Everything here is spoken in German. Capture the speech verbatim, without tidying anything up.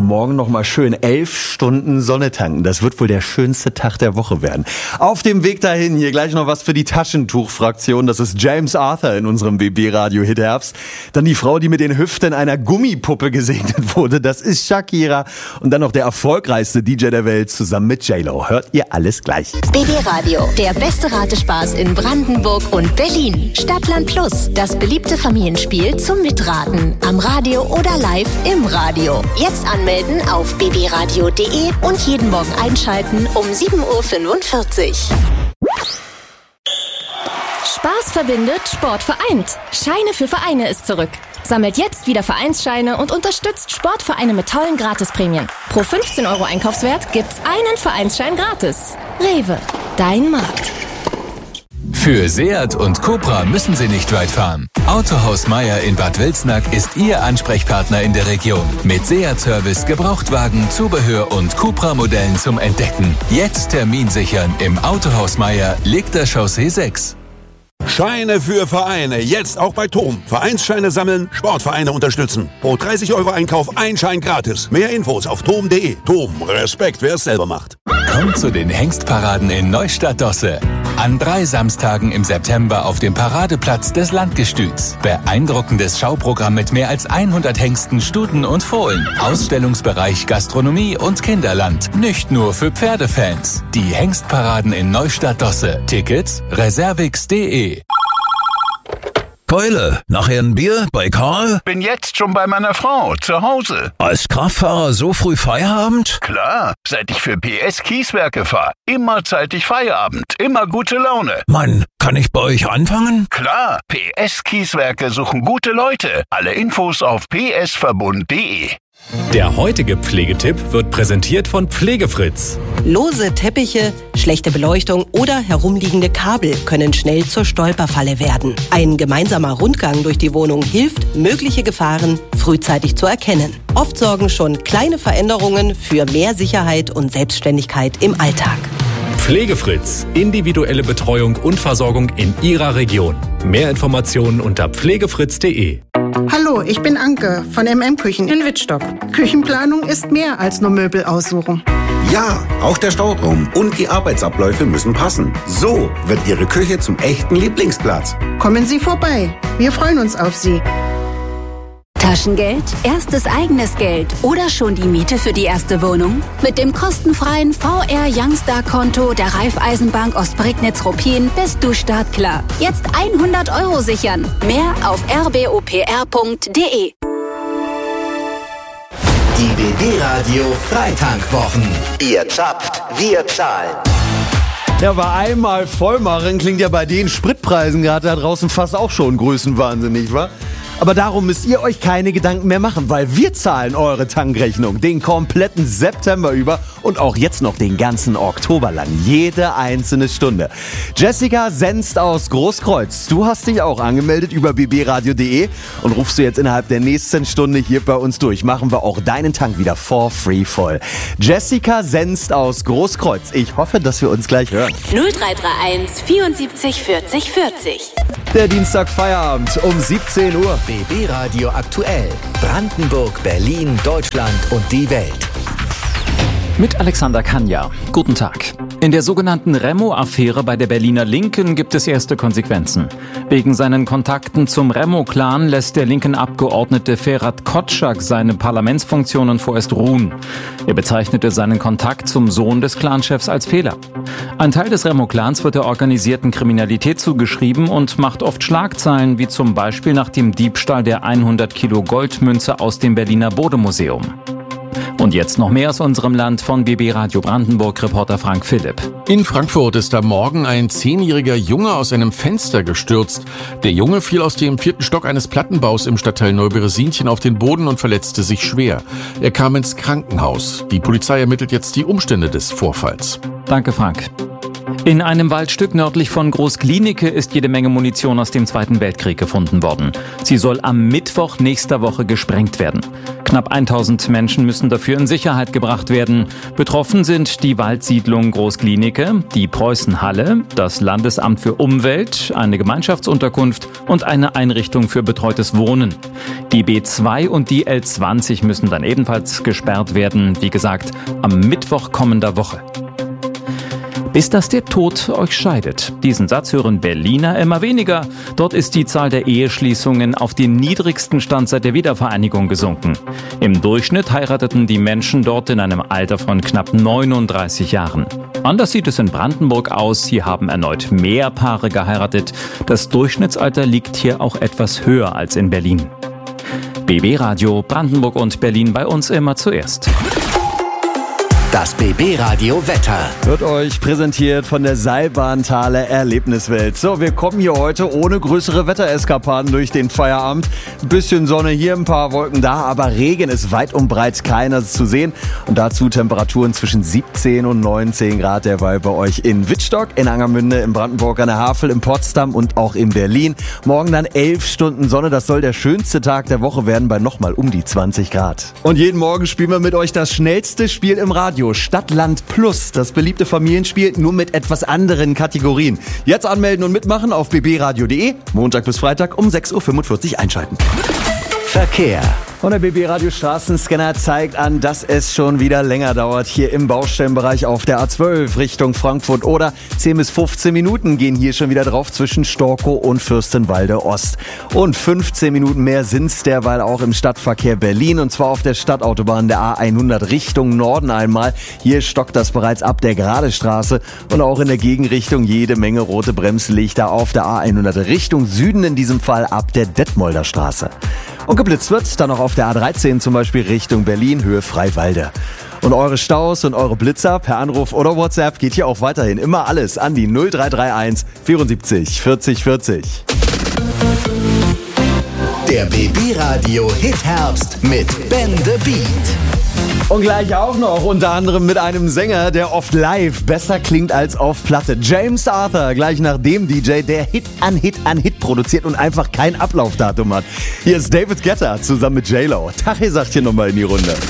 morgen nochmal schön elf Stunden Sonne tanken. Das wird wohl der schönste Tag der Woche werden. Auf dem Weg dahin hier gleich noch was für die Taschentuchfraktion. Das ist James Arthur in unserem B B-Radio Hit Herbst. Dann die Frau, die mit den Hüften einer Gummipuppe gesegnet wurde. Das ist Shakira. Und dann noch der erfolgreichste D J der Welt zusammen mit J-Lo. Hört ihr alles gleich. B B-Radio, der beste Ratespaß in Brandenburg und Berlin. Stadtland Plus, das beliebte Familienspiel zum Mitraten. Am Radio oder live im Radio. Jetzt anmelden auf b b radio punkt d e und jeden Morgen einschalten um sieben Uhr fünfundvierzig. Spaß verbindet, Sport vereint. Scheine für Vereine ist zurück. Sammelt jetzt wieder Vereinsscheine und unterstützt Sportvereine mit tollen Gratisprämien. Pro fünfzehn Euro Einkaufswert gibt's einen Vereinsschein gratis. Rewe, dein Markt. Für Seat und Cupra müssen Sie nicht weit fahren. Autohaus Meier in Bad Wilsnack ist Ihr Ansprechpartner in der Region. Mit Seat-Service, Gebrauchtwagen, Zubehör und Cupra-Modellen zum Entdecken. Jetzt Termin sichern im Autohaus Meier, Liegter Chaussee sechs. Scheine für Vereine, jetzt auch bei T O M. Vereinsscheine sammeln, Sportvereine unterstützen. Pro dreißig Euro Einkauf ein Schein gratis. Mehr Infos auf tom punkt d e. T O M, Respekt, wer es selber macht. Kommt zu den Hengstparaden in Neustadt-Dosse. An drei Samstagen im September auf dem Paradeplatz des Landgestüts. Beeindruckendes Schauprogramm mit mehr als hundert Hengsten, Stuten und Fohlen. Ausstellungsbereich Gastronomie und Kinderland. Nicht nur für Pferdefans. Die Hengstparaden in Neustadt-Dosse. Tickets reservix punkt d e. Keule, nachher ein Bier bei Karl? Bin jetzt schon bei meiner Frau, zu Hause. Als Kraftfahrer so früh Feierabend? Klar, seit ich für P S Kieswerke fahre. Immer zeitig Feierabend, immer gute Laune. Mann, kann ich bei euch anfangen? Klar, P S Kieswerke suchen gute Leute. Alle Infos auf p s verbund punkt d e. Der heutige Pflegetipp wird präsentiert von Pflegefritz. Lose Teppiche, schlechte Beleuchtung oder herumliegende Kabel können schnell zur Stolperfalle werden. Ein gemeinsamer Rundgang durch die Wohnung hilft, mögliche Gefahren frühzeitig zu erkennen. Oft sorgen schon kleine Veränderungen für mehr Sicherheit und Selbstständigkeit im Alltag. Pflegefritz. Individuelle Betreuung und Versorgung in Ihrer Region. Mehr Informationen unter pflegefritz punkt d e. Hallo, ich bin Anke von M M Küchen in Wittstock. Küchenplanung ist mehr als nur Möbel aussuchen. Ja, auch der Stauraum und die Arbeitsabläufe müssen passen. So wird Ihre Küche zum echten Lieblingsplatz. Kommen Sie vorbei. Wir freuen uns auf Sie. Taschengeld, erstes eigenes Geld oder schon die Miete für die erste Wohnung? Mit dem kostenfreien V R Youngstar-Konto der Raiffeisenbank Ostprignitz-Ruppin bist du startklar. Jetzt hundert Euro sichern. Mehr auf r b o p r punkt d e. Die B B-Radio Freitankwwochen. Ihr zapft, wir zahlen. Ja, aber einmal voll machen klingt ja bei den Spritpreisen gerade da draußen fast auch schon Größenwahnsinn, nicht wahr? Aber darum müsst ihr euch keine Gedanken mehr machen, weil wir zahlen eure Tankrechnung den kompletten September über und auch jetzt noch den ganzen Oktober lang, jede einzelne Stunde. Jessica Senst aus Großkreuz, du hast dich auch angemeldet über b b radio punkt d e und rufst du jetzt innerhalb der nächsten Stunde hier bei uns durch. Machen wir auch deinen Tank wieder for free voll. Jessica Senst aus Großkreuz, ich hoffe, dass wir uns gleich hören. null drei drei eins vierundsiebzig vierzig vierzig. Der Dienstag Feierabend um siebzehn Uhr. B B-Radio aktuell. Brandenburg, Berlin, Deutschland und die Welt. Mit Alexander Kanja. Guten Tag. In der sogenannten Remo-Affäre bei der Berliner Linken gibt es erste Konsequenzen. Wegen seinen Kontakten zum Remo-Clan lässt der linken Abgeordnete Ferhat Kotschak seine Parlamentsfunktionen vorerst ruhen. Er bezeichnete seinen Kontakt zum Sohn des Clanchefs als Fehler. Ein Teil des Remo-Clans wird der organisierten Kriminalität zugeschrieben und macht oft Schlagzeilen, wie zum Beispiel nach dem Diebstahl der hundert Kilo Goldmünze aus dem Berliner Bode-Museum. Und jetzt noch mehr aus unserem Land von B B Radio Brandenburg-Reporter Frank Philipp. In Frankfurt ist am Morgen ein zehnjähriger Junge aus einem Fenster gestürzt. Der Junge fiel aus dem vierten Stock eines Plattenbaus im Stadtteil Neuberesinchen auf den Boden und verletzte sich schwer. Er kam ins Krankenhaus. Die Polizei ermittelt jetzt die Umstände des Vorfalls. Danke, Frank. In einem Waldstück nördlich von Groß-Glienicke ist jede Menge Munition aus dem Zweiten Weltkrieg gefunden worden. Sie soll am Mittwoch nächster Woche gesprengt werden. Knapp tausend Menschen müssen dafür in Sicherheit gebracht werden. Betroffen sind die Waldsiedlung Groß-Glienicke, die Preußenhalle, das Landesamt für Umwelt, eine Gemeinschaftsunterkunft und eine Einrichtung für betreutes Wohnen. Die B zwei und die L zwanzig müssen dann ebenfalls gesperrt werden, wie gesagt, am Mittwoch kommender Woche. Bis dass der Tod euch scheidet. Diesen Satz hören Berliner immer weniger. Dort ist die Zahl der Eheschließungen auf den niedrigsten Stand seit der Wiedervereinigung gesunken. Im Durchschnitt heirateten die Menschen dort in einem Alter von knapp neununddreißig Jahren. Anders sieht es in Brandenburg aus. Hier haben erneut mehr Paare geheiratet. Das Durchschnittsalter liegt hier auch etwas höher als in Berlin. B B-Radio, Brandenburg und Berlin bei uns immer zuerst. Das B B-Radio Wetter wird euch präsentiert von der Seilbahnthaler Erlebniswelt. So, wir kommen hier heute ohne größere Wettereskapaden durch den Feierabend. Ein bisschen Sonne hier, ein paar Wolken da, aber Regen ist weit und breit keiner zu sehen. Und dazu Temperaturen zwischen siebzehn und neunzehn Grad derweil bei euch in Wittstock, in Angermünde, in Brandenburg an der Havel, in Potsdam und auch in Berlin. Morgen dann elf Stunden Sonne. Das soll der schönste Tag der Woche werden bei nochmal um die zwanzig Grad. Und jeden Morgen spielen wir mit euch das schnellste Spiel im Radio. Stadt, Land Plus, das beliebte Familienspiel, nur mit etwas anderen Kategorien. Jetzt anmelden und mitmachen auf b b radio punkt de, Montag bis Freitag um sechs Uhr fünfundvierzig einschalten. Verkehr. Und der B B-Radio Straßenscanner zeigt an, dass es schon wieder länger dauert. Hier im Baustellenbereich auf der A zwölf Richtung Frankfurt oder zehn bis fünfzehn Minuten gehen hier schon wieder drauf zwischen Storkow und Fürstenwalde Ost. Und fünfzehn Minuten mehr sind's derweil auch im Stadtverkehr Berlin und zwar auf der Stadtautobahn der A hundert Richtung Norden einmal. Hier stockt das bereits ab der Gradestraße und auch in der Gegenrichtung jede Menge rote Bremslichter auf der A hundert Richtung Süden, in diesem Fall ab der Detmolder Straße. Und geblitzt wird dann auch auf der A dreizehn zum Beispiel Richtung Berlin, Höhe Freiwalde. Und eure Staus und eure Blitzer per Anruf oder WhatsApp geht hier auch weiterhin immer alles an die null drei drei eins vierundsiebzig vierzig vierzig. Der B B-Radio Hit Herbst mit Ben the Beat. Und gleich auch noch unter anderem mit einem Sänger, der oft live besser klingt als auf Platte. James Arthur, gleich nach dem D J, der Hit an Hit an Hit produziert und einfach kein Ablaufdatum hat. Hier ist David Guetta zusammen mit J-Lo. Tachi sagt hier nochmal in die Runde.